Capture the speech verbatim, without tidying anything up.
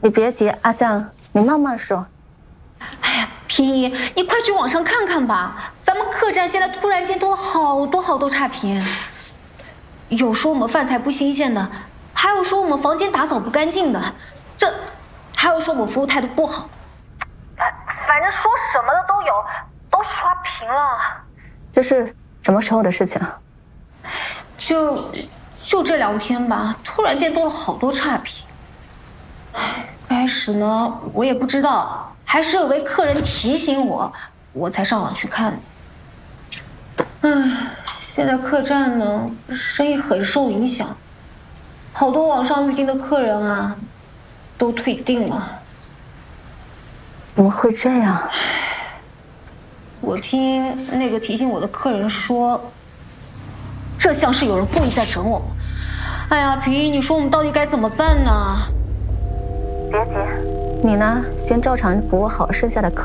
你别急，阿香，你慢慢说。 哎呀，平姨，你快去网上看看吧，咱们客栈现在突然间多了好多好多差评，有说我们饭菜不新鲜的，还有说我们房间打扫不干净的，这还有说我们服务态度不好的，反正说什么的都有，都刷屏了。 这是什么时候的事情？ 就就这两天吧，突然间多了好多差评。唉，开始呢我也不知道，还是有位客人提醒我，我才上网去看的。唉，现在客栈呢生意很受影响，好多网上预订的客人啊都退订了。 怎么会这样？ 我听那个提醒我的客人说，这像是有人故意在整我们。哎呀，平姨，你说我们到底该怎么办呢？ 别急，你呢，先照常服务好剩下的客人。